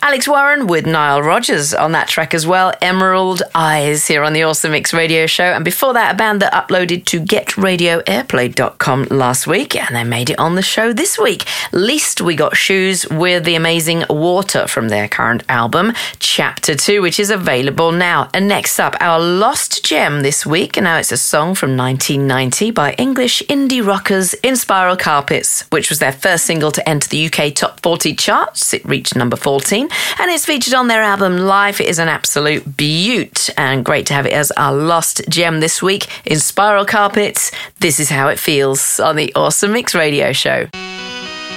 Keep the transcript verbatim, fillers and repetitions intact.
Alex Warren with Nile Rodgers on that track as well. Emerald Eyes here on the Awesome Mix Radio Show. And before that, a band that uploaded to get radio airplay dot com last week, and they made it on the show this week. Least We Got Shoes with the amazing Water from their current album, Chapter two, which is available now. And next up, our lost gem this week. And now it's a song from nineteen ninety by English indie rockers In Spiral Carpets, which was their first single to enter the U K Top forty charts. It reached number fourteen, and it's featured on their album Live. It is an absolute beaut, and great to have it as our lost gem this week. In Spiral Carpets, This Is How It Feels on the Awesome Mix Radio Show.